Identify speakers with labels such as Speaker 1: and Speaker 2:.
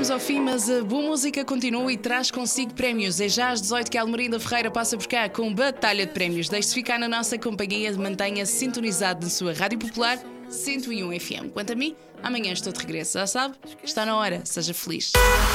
Speaker 1: chegamos ao fim, mas a boa música continua e traz consigo prémios. É já às 18 que a Almerinda Ferreira passa por cá com batalha de prémios. Deixe-se ficar na nossa companhia, mantenha-se sintonizado na sua Rádio Popular 101 FM. Quanto a mim, amanhã estou de regresso. Já sabe, está na hora, seja feliz.